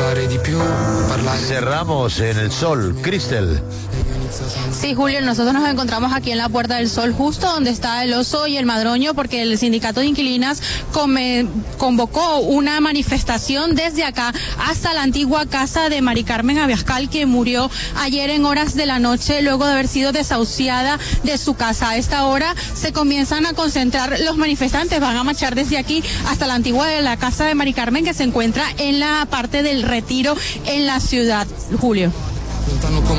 Cerramos en el sol, Cristel. Sí, Julio, nosotros nos encontramos aquí en la Puerta del Sol, justo donde está el Oso y el Madroño, porque el sindicato de inquilinas convocó una manifestación desde acá hasta la antigua casa de Mari Carmen Abiascal, que murió ayer en horas de la noche luego de haber sido desahuciada de su casa. A esta hora se comienzan a concentrar los manifestantes, van a marchar desde aquí hasta la antigua de la casa de Mari Carmen, que se encuentra en la parte del Retiro en la ciudad, Julio.